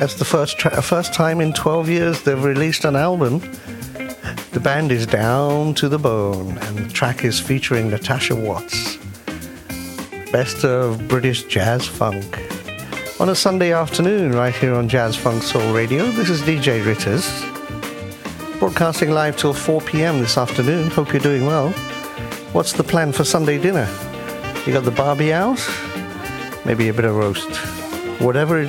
That's the first time in 12 years they've released an album. The band is Down to the Bone, and the track is featuring Natasha Watts. Best of British jazz funk. On a Sunday afternoon, right here on Jazz Funk Soul Radio, this is DJ Ritters. Broadcasting live till 4 p.m. this afternoon. Hope you're doing well. What's the plan for Sunday dinner? You got the Barbie out? Maybe a bit of roast. Whatever it